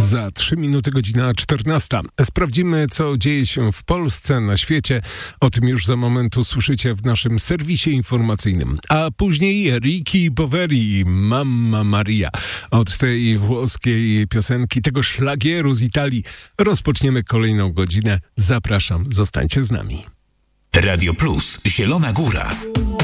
Za 3 minuty godzina 14. Sprawdzimy, co dzieje się w Polsce, na świecie. O tym już za moment usłyszycie w naszym serwisie informacyjnym. A później Ricky Poveri, Mamma Maria. Od tej włoskiej piosenki, tego szlagieru z Italii rozpoczniemy kolejną godzinę. Zapraszam, zostańcie z nami. Radio Plus, Zielona Góra.